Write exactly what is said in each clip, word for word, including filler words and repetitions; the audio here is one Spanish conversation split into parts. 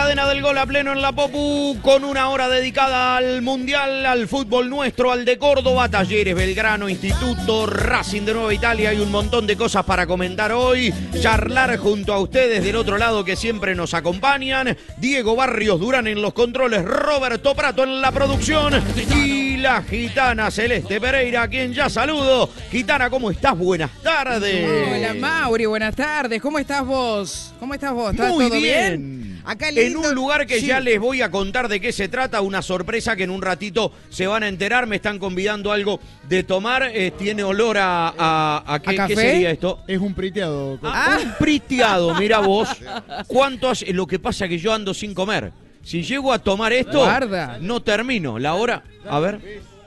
cadena del gol a pleno en la Popu, con una hora dedicada al Mundial, al fútbol nuestro, al de Córdoba, Talleres, Belgrano, Instituto, Racing de Nueva Italia y un montón de cosas para comentar hoy, charlar junto a ustedes del otro lado que siempre nos acompañan, Diego Barrios Durán en los controles, Roberto Prato en la producción y la gitana Celeste Pereira, a quien ya saludo. Gitana, ¿cómo estás? Buenas tardes. Hola, Mauri, buenas tardes. ¿Cómo estás vos? ¿Cómo estás vos? ¿Estás Muy todo bien. bien? Acá lindo. En un lugar que sí. ya les voy a contar de qué se trata, una sorpresa que en un ratito se van a enterar, me están convidando algo de tomar, eh, tiene olor a... ¿A, a, qué, ¿A café? ¿Qué sería esto? Es un priteado. Ah, un priteado, mira vos. ¿Cuánto hace? Lo que pasa es que yo ando sin comer. Si llego a tomar esto, Guarda. no termino. La hora... A ver...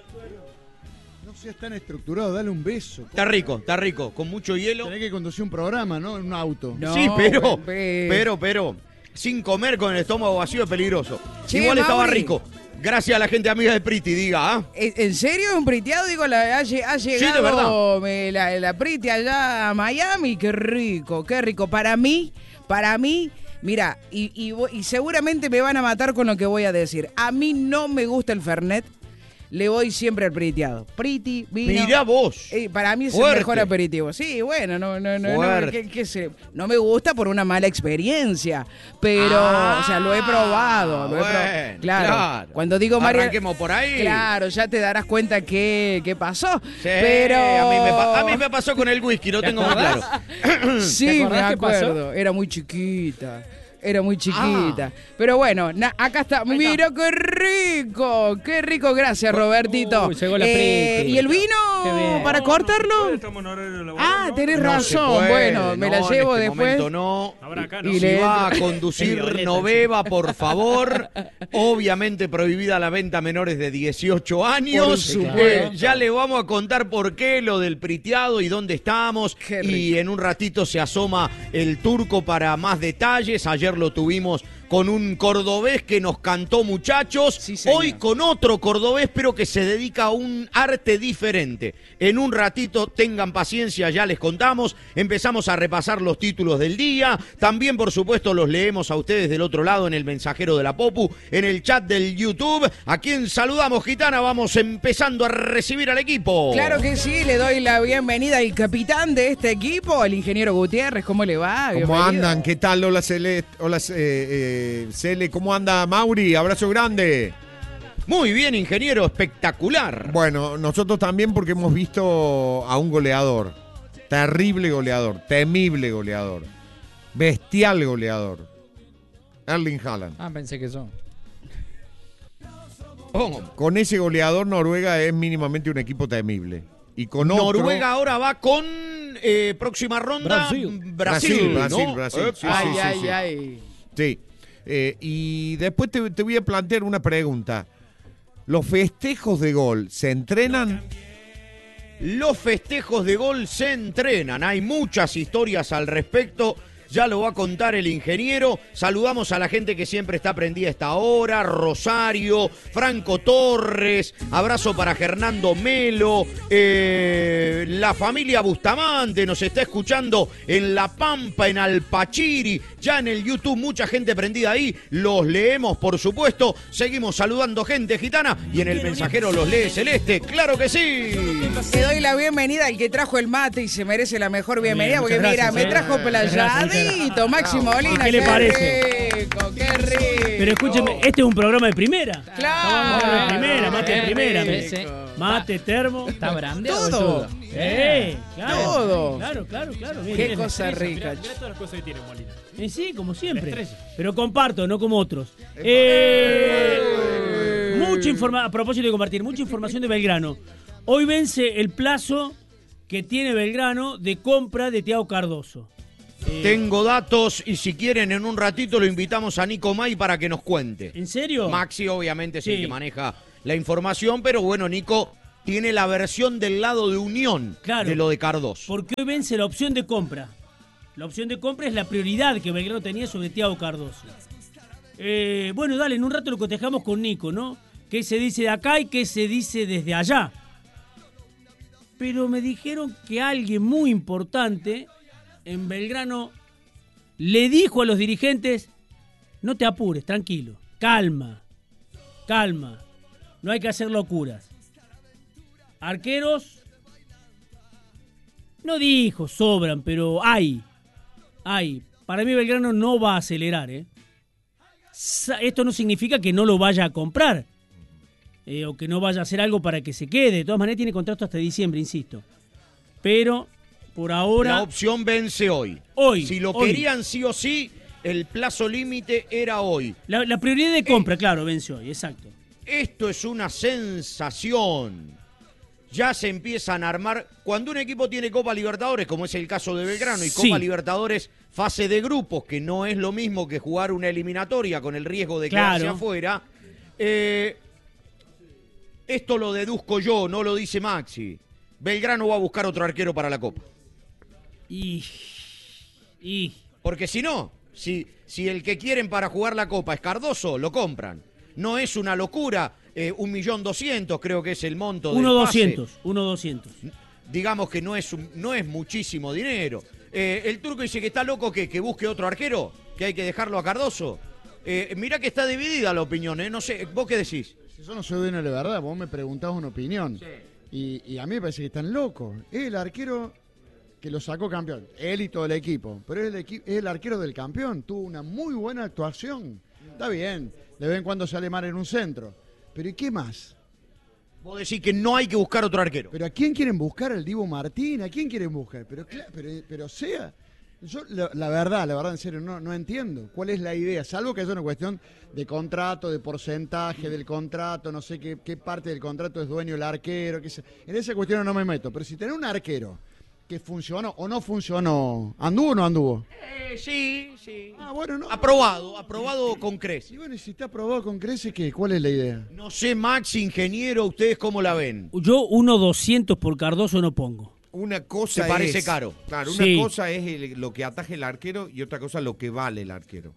No seas tan estructurado, dale un beso. Está rico, está rico, con mucho hielo. Tenés que conducir un programa, ¿no? En un auto. No, Sí, pero, bebé. pero, pero, sin comer con el estómago vacío es peligroso. Che, Igual estaba Mauri. rico. Gracias a la gente amiga de Priti, diga, ¿ah? ¿En serio? ¿Un priteado? Digo, la, ha, lle- ha llegado de verdad. me- la, la Priti allá a Miami. Qué rico, qué rico. Para mí, para mí, mira, y, y, vo- y seguramente me van a matar con lo que voy a decir. A mí no me gusta el Fernet. Le voy siempre al priteado. Priti, vino. Mirá vos. Eh, para mí es Fuerte. el mejor aperitivo. Sí, bueno, no, no, no, no, Fuerte. ¿qué- qué sé? No me gusta por una mala experiencia, pero, Ah, o sea, lo he probado. Lo he bueno, probado. Claro. claro. Cuando digo María, Arranquemos por ahí. claro, ya te darás cuenta qué, qué pasó. Sí, pero a mí, me pa- a mí me pasó con el whisky, lo tengo muy claro. sí, ¿Te me acordás qué pasó? acuerdo. Era muy chiquita. Era muy chiquita. Pero bueno, na- acá está. Mira qué rico. Qué rico. Gracias, Robertito. Uy, llegó la Eh, Priti. ¿Y el vino Qué bien. para cortarlo? Estamos en horario laboral, Ah, ¿no? tenés No se razón. puede, Bueno, me la no, llevo en este después. momento no. Ahora acá no. Y Si le- va a El conducir, violeta, no sí. beba, por favor. Obviamente prohibida la venta a menores de dieciocho años. Por supuesto. Eh, ya le vamos a contar por qué, lo del priteado y dónde estamos. Qué Y rico. en un ratito se asoma el turco para más detalles. Ayer lo tuvimos con un cordobés que nos cantó, muchachos. Sí, señor. Hoy con otro cordobés, pero que se dedica a un arte diferente. En un ratito, tengan paciencia, ya les contamos. Empezamos a repasar los títulos del día. También, por supuesto, los leemos a ustedes del otro lado en el mensajero de la Popu, en el chat del YouTube. A quien saludamos, Gitana, vamos empezando a recibir al equipo. Claro que sí, le doy la bienvenida al capitán de este equipo, al ingeniero Gutiérrez. ¿Cómo le va? ¿Cómo Bienvenido. andan? ¿Qué tal? Hola, Cele. Hola, eh, eh, Cele. ¿Cómo anda, Mauri? Abrazo grande. Muy bien, ingeniero, espectacular. Bueno, nosotros también porque hemos visto a un goleador. Terrible goleador. Temible goleador. Bestial goleador. Erling Haaland. Ah, pensé que son. Oh, Con ese goleador, Noruega es mínimamente un equipo temible. Y con otro- Noruega ahora va con eh, próxima ronda. Brasil. Brasil, Brasil, Brasil, ¿no? Brasil. Epa. Sí, Ay, sí, ay, sí. ay. Sí. Eh, y después te, te voy a plantear una pregunta. ¿Los festejos de gol se entrenan? Los festejos de gol se entrenan. Hay muchas historias al respecto. Ya lo va a contar el ingeniero. Saludamos a la gente que siempre está prendida a esta hora. Rosario, Franco Torres. Abrazo para Fernando Melo. Eh, la familia Bustamante nos está escuchando en La Pampa, en Alpachiri. Ya en el YouTube, mucha gente prendida ahí. Los leemos, por supuesto. Seguimos saludando gente gitana. Y en el mensajero los lee Celeste. ¡Claro que sí! Te doy la bienvenida al que trajo el mate y se merece la mejor bienvenida, Bien, porque muchas mira, gracias, me eh. trajo Muchas gracias, muchas playadito, gracias. Máximo Molina. ¿Qué le parece? rico, qué rico. Pero escúcheme, este es un programa de primera. Claro. Estamos de primera, mate de Eh, primera. eh, sí. Mate, termo. ¿Está brandeado Todo. el judo? Eh, claro. Todo. Claro, claro, claro. Mire, Qué mire, cosa estrella, rica. mirá, mirá todas las cosas que tiene Molina. Eh, Eh, sí, como siempre. La estrella. Pero comparto, no como otros. Eh, mucha información, a propósito de compartir, mucha información de Belgrano. Hoy vence el plazo que tiene Belgrano de compra de Thiago Cardoso. Eh, Tengo datos y si quieren en un ratito lo invitamos a Nico May para que nos cuente. ¿En serio? Maxi obviamente es el Sí. que maneja la información, pero bueno, Nico tiene la versión del lado de Unión Claro. de lo de Cardoso. Porque hoy vence la opción de compra. La opción de compra es la prioridad que Belgrano tenía sobre Thiago Cardoso. Eh, bueno, dale, en un rato lo cotejamos con Nico, ¿no? ¿Qué se dice de acá y qué se dice desde allá? Pero me dijeron que alguien muy importante en Belgrano le dijo a los dirigentes No te apures, tranquilo. Calma. Calma. No hay que hacer locuras. Arqueros, no dijo sobran, pero hay. Hay. Para mí Belgrano no va a acelerar, ¿eh? Esto no significa que no lo vaya a comprar. Eh, o que no vaya a hacer algo para que se quede. De todas maneras tiene contrato hasta diciembre, insisto. Pero, por ahora... La opción vence hoy. Hoy. Si lo hoy. querían sí o sí, el plazo límite era hoy. La, la prioridad de compra, eh, claro, vence hoy, exacto. Esto es una sensación. Ya se empiezan a armar. Cuando un equipo tiene Copa Libertadores, como es el caso de Belgrano, y sí. Copa Libertadores fase de grupos, que no es lo mismo que jugar una eliminatoria con el riesgo de quedarse claro. afuera, eh, esto lo deduzco yo, no lo dice Maxi. Belgrano va a buscar otro arquero para la Copa. Y... y... Porque si no, si, si el que quieren para jugar la Copa es Cardoso, lo compran. No es una locura, eh, un millón doscientos creo que es el monto del uno pase. doscientos, uno doscientos. Digamos que no es, un, no es muchísimo dinero. Eh, el turco dice que está loco que, que busque otro arquero, que hay que dejarlo a Cardoso. Eh, mirá que está dividida la opinión, ¿eh? No sé, ¿vos qué decís? Yo no soy dueño de la verdad, vos me preguntás una opinión. Sí. Y, y a mí me parece que están locos. Es el arquero que lo sacó campeón, él y todo el equipo. Pero es el, equi- es el arquero del campeón, tuvo una muy buena actuación. Está bien, de vez en cuando sale mal en un centro. Pero ¿y qué más? Vos decís que no hay que buscar otro arquero. ¿Pero a quién quieren buscar? ¿Al Dibu Martín? ¿A quién quieren buscar? Pero, pero, pero sea... Yo, la, la verdad, la verdad, en serio, no, no entiendo cuál es la idea, salvo que es una cuestión de contrato, de porcentaje del contrato, no sé qué, qué parte del contrato es dueño el arquero, qué sé. En esa cuestión no me meto, pero si tenés un arquero que funcionó o no funcionó, ¿anduvo o no anduvo? Eh, sí, sí. Ah, bueno, no. Aprobado, aprobado con creces. Y bueno, y si está aprobado con creces, ¿qué? ¿Cuál es la idea? No sé, Max, ingeniero, ¿ustedes cómo la ven? Yo uno doscientos por Cardoso no pongo. Una cosa ¿Te parece es, caro? Claro, una Sí. cosa es el- lo que ataje el arquero y otra cosa lo que vale el arquero.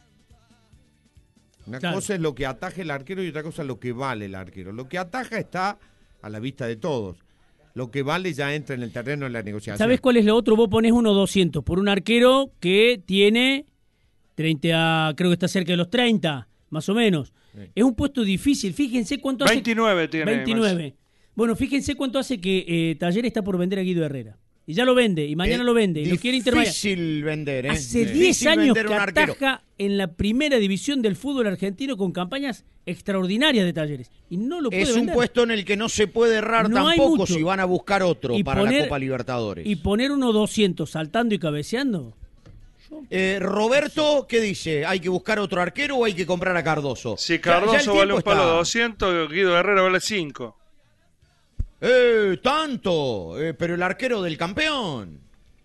Una Claro. cosa es lo que ataje el arquero y otra cosa es lo que vale el arquero. Lo que ataja está a la vista de todos. Lo que vale ya entra en el terreno de la negociación. ¿Sabés cuál es lo otro? Vos ponés uno doscientos por un arquero que tiene treinta, creo que está cerca de los treinta, más o menos. Sí. Es un puesto difícil. Fíjense cuánto hace... veintinueve tiene. veintinueve. Bueno, fíjense cuánto hace que eh, Talleres está por vender a Guido Herrera. Y ya lo vende, y mañana Eh, lo vende, y lo quiere intermediar. Difícil vender, ¿eh? Hace Difícil diez años vender que un arquero. ataja en la primera división del fútbol argentino con campañas extraordinarias de Talleres. Y no lo puede Es un vender. puesto en el que no se puede errar No hay tampoco mucho. si van a buscar otro Y para la poner- Copa Libertadores. Y poner uno doscientos saltando y cabeceando. Eh, Roberto, ¿qué dice? ¿Hay que buscar otro arquero o hay que comprar a Cardoso? Si Ya- ya el Cardoso vale tiempo un palo está. doscientos, Guido Herrera vale cinco. ¡Eh, tanto! Eh, pero el arquero del campeón.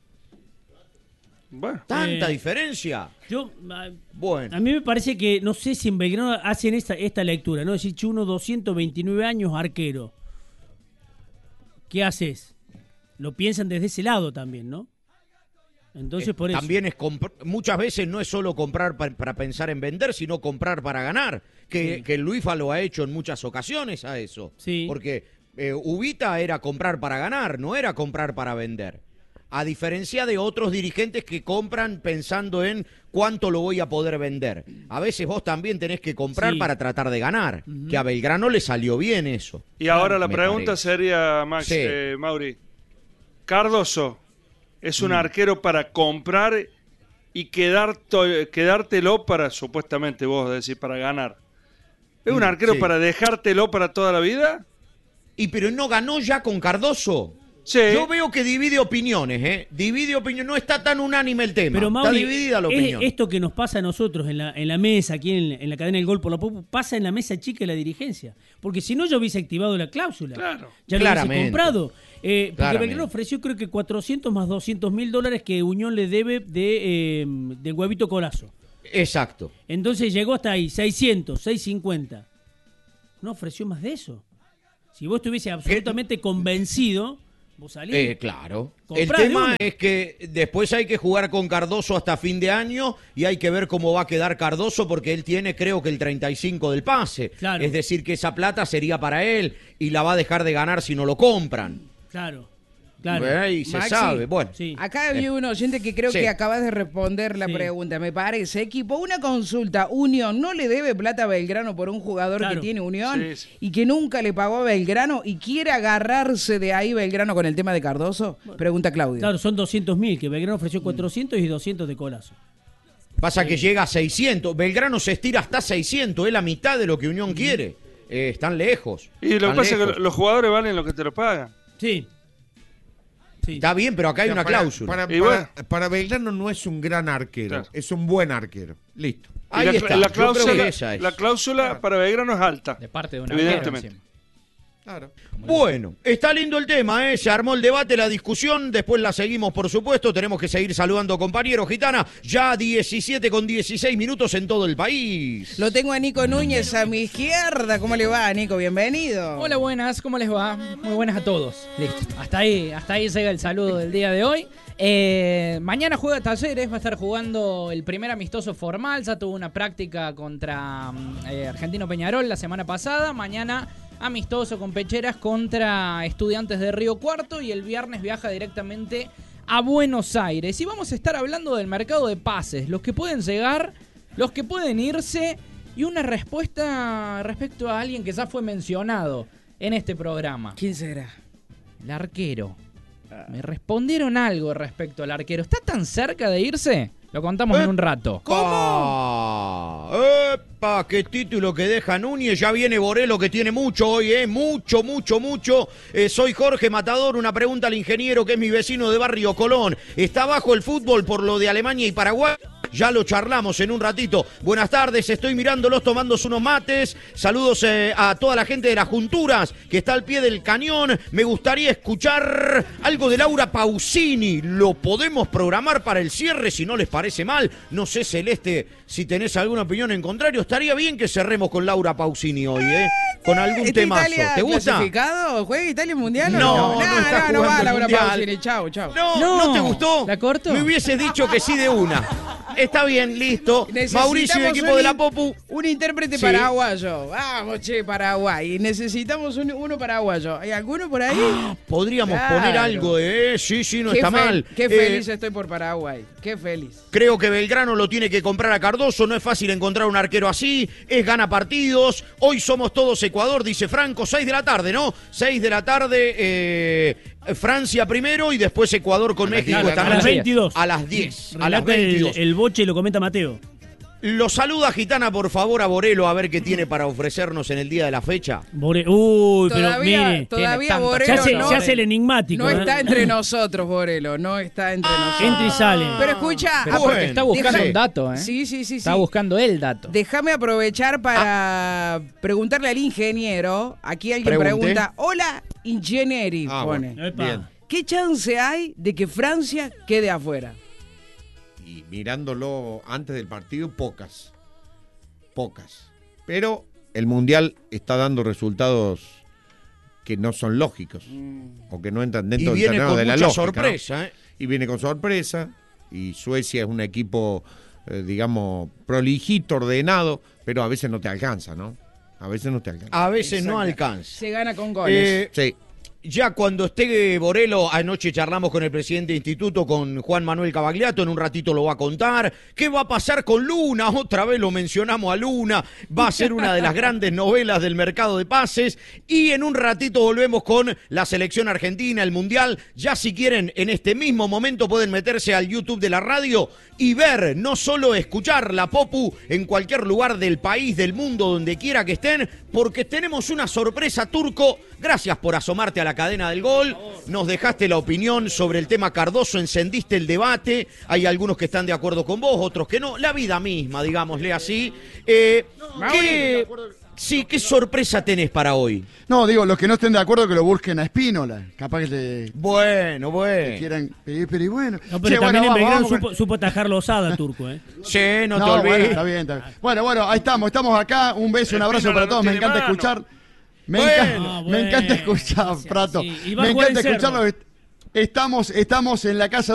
Bueno, ¿Tanta Eh, diferencia? Yo, a, Bueno. a mí me parece que, no sé si en Belgrano hacen esta, esta lectura, ¿no? Decir, che, uno doscientos veintinueve años, arquero. ¿Qué haces? Lo piensan desde ese lado también, ¿no? Entonces, Eh, por eso. También es compr- muchas veces no es solo comprar pa- para pensar en vender, sino comprar para ganar. Que, Sí. que el Luifa lo ha hecho en muchas ocasiones a eso. Sí. Porque eh, Ubita era comprar para ganar, no era comprar para vender. A diferencia de otros dirigentes que compran pensando en cuánto lo voy a poder vender. A veces vos también tenés que comprar Sí. para tratar de ganar. Que a Belgrano le salió bien eso. y ahora la me pregunta parece. sería, Max, Sí. eh, Mauri. Cardoso es Mm. un arquero para comprar y quedar to- quedártelo para, supuestamente vos decís, para ganar. ¿Es un Mm, arquero sí. para dejártelo para toda la vida? Y pero no ganó ya con Cardoso. Sí. Yo veo que divide opiniones, ¿eh? Divide opiniones. No está tan unánime el tema. Pero Mauri, está dividida la es opinión. esto que nos pasa a nosotros en la, en la mesa, aquí en, en la cadena del Gol por la Popu, pasa en la mesa chica de la dirigencia. Porque si no, yo hubiese activado la cláusula. Claro. Ya lo hubiese Claramente. comprado. Eh, porque Claramente. Belgrano ofreció creo que cuatrocientos más doscientos mil dólares que Unión le debe de, eh, del huevito Colazo. Exacto. Entonces llegó hasta ahí, seiscientos, seiscientos cincuenta. No ofreció más de eso. Si vos estuviese absolutamente convencido, vos salís. Eh, claro. Comprá El de tema una. es que después hay que jugar con Cardoso hasta fin de año y hay que ver cómo va a quedar Cardoso porque él tiene creo que el treinta y cinco del pase. Claro. Es decir, que esa plata sería para él y la va a dejar de ganar si no lo compran. Claro. Claro. Eh, y se Maxi, sabe. Bueno, Sí. Acá había un oyente que creo Sí. que acabas de responder la Sí. pregunta, me parece. Equipo, una consulta. Unión no le debe plata a Belgrano por un jugador Claro. que tiene Unión Sí, sí. y que nunca le pagó a Belgrano y quiere agarrarse de ahí Belgrano con el tema de Cardoso. Pregunta Claudio. Claro, son doscientos mil, que Belgrano ofreció cuatrocientos y doscientos de Colazo. pasa que llega a seiscientos. Belgrano se estira hasta seiscientos, es la mitad de lo que Unión quiere. Eh, están lejos. Y lo que están pasa es lejos. que los jugadores valen lo que te lo pagan. Sí. Sí. Está bien, pero acá hay O sea, una para- cláusula. Para, Y para- bueno. para Belgrano no es un gran arquero, Claro. es un buen arquero. Listo. Y Ahí la, está. la Yo creo cláusula, que esa es. la cláusula para Belgrano es alta. De parte de una Evidentemente. Claro. Bueno, está lindo el tema, ¿eh? Se armó el debate, la discusión, después la seguimos, por supuesto. Tenemos que seguir saludando compañeros. Gitana, ya diecisiete con dieciséis minutos en todo el país. Lo tengo a Nico Núñez a mi izquierda. ¿Cómo le va, Nico? Bienvenido. Hola, buenas, ¿cómo les va? Muy buenas a todos. Listo. Hasta ahí, hasta ahí llega el saludo del día de hoy. Eh, mañana juega Talleres, va a estar jugando el primer amistoso formal. Ya tuvo una práctica contra eh, Argentino Peñarol la semana pasada. Mañana amistoso con Pecheras contra Estudiantes de Río Cuarto. Y el viernes viaja directamente a Buenos Aires. Y vamos a estar hablando del mercado de pases. Los que pueden llegar, los que pueden irse. Y una respuesta respecto a alguien que ya fue mencionado en este programa. ¿Quién será? El arquero. Me respondieron algo respecto al arquero. ¿Está tan cerca de irse? Lo contamos Eh, en un rato. ¿Cómo? ¡Epa! ¡Qué título que deja Núñez! Ya viene Borelo, que tiene mucho hoy, ¿eh? Mucho, mucho, mucho. Eh, soy Jorge Matador. Una pregunta al ingeniero, que es mi vecino de Barrio Colón. ¿Está bajo el fútbol por lo de Alemania y Paraguay? Ya lo charlamos en un ratito. Buenas tardes, estoy mirándolos tomándose unos mates. Saludos eh, a toda la gente de las Junturas que está al pie del cañón. Me gustaría escuchar algo de Laura Pausini. ¿Lo podemos programar para el cierre si no les parece mal? No sé, Celeste, si tenés alguna opinión en contrario. Estaría bien que cerremos con Laura Pausini hoy, ¿eh? Con algún ¿Está temazo. Italia ¿Te gusta? clasificado? ¿Juega Italia en Mundial? o No, no no, está no, jugando va el Laura Mundial. Pausini. Chau, chau. No, No. no, te gustó. ¿La corto? Me hubieses dicho que sí de una. Está bien, listo. Mauricio, Necesitamos equipo un de la in- Popu. Un intérprete Sí. paraguayo. Vamos, che, Paraguay. Necesitamos un- uno paraguayo. ¿Hay alguno por ahí? Podríamos Claro. poner algo, ¿eh? Sí, sí, no Qué está fel- mal. Qué Eh, feliz estoy por Paraguay. Qué feliz. Creo que Belgrano lo tiene que comprar a Cardoso. No es fácil encontrar un arquero así. Es gana partidos. Hoy somos todos Ecuador, dice Franco. Seis de la tarde, ¿no? Seis de la tarde, eh, Francia primero y después Ecuador con A las México. diez. esta A las noche. veintidós. A las diez. A las Relata el, veintidós. el boche y lo comenta Mateo. Lo saluda Gitana, por favor, a Borelo a ver qué tiene para ofrecernos en el día de la fecha. Bore- Uy, pero Todavía, mire. todavía tanto- Se Borelo hace, no, se hace el enigmático. no ¿eh? está entre nosotros, Borelo. No está entre nosotros. Entra y sale. Pero escucha, Pero apro- porque está buscando déjame- un dato, ¿eh? Sí, sí, sí, Está sí. buscando el dato. Déjame aprovechar para preguntarle al ingeniero. Aquí alguien Pregunte. pregunta, hola, ingenieri, Ah, pone. bueno. Epa. Bien. ¿Qué chance hay de que Francia quede afuera? Y mirándolo antes del partido, pocas. Pocas. Pero el Mundial está dando resultados que no son lógicos. O que no entran Y dentro del viene terreno con de la mucha lógica, ¿no? sorpresa, ¿eh? Y viene con sorpresa. Y Suecia es un equipo, eh, digamos, prolijito, ordenado, pero a veces no te alcanza, ¿no? A veces no te alcanza. A veces no alcanza. Se gana con goles. Eh, Sí. Ya cuando esté Borelo, anoche charlamos con el presidente de instituto, con Juan Manuel Cavagliato, en un ratito lo va a contar. ¿Qué va a pasar con Luna? Otra vez lo mencionamos a Luna. Va a ser una de las grandes novelas del mercado de pases. Y en un ratito volvemos con la selección argentina, el Mundial. Ya si quieren, en este mismo momento pueden meterse al YouTube de la radio y ver, no solo escuchar la Popu en cualquier lugar del país, del mundo, donde quiera que estén, porque tenemos una sorpresa, Turco. Gracias por asomarte a la cadena del gol. Nos dejaste la opinión sobre el tema Cardoso, encendiste el debate. Hay algunos que están de acuerdo con vos, otros que no. La vida misma, digámosle así. Eh, ¿qué, sí, ¿qué sorpresa tenés para hoy? No, digo, los que no estén de acuerdo que lo busquen a Espínola. Capaz que le Bueno, bueno. quieran pedir, pero y bueno. No, pero Che, también bueno, en vamos, Belgrano vamos con- supo, supo atajar Lozada, Turco, ¿eh? Sí, no, No, te bueno, olvides. está bien, está bien. Bueno, bueno, ahí estamos, estamos acá. Un beso, un abrazo Espínola para no todos. Me tiene encanta mano. escuchar. Me, Bueno, encanta, me encanta bueno. escuchar, Sí, Prato. sí. Y va a Me jugar encanta en Cerro. escucharlo. Estamos, estamos en la casa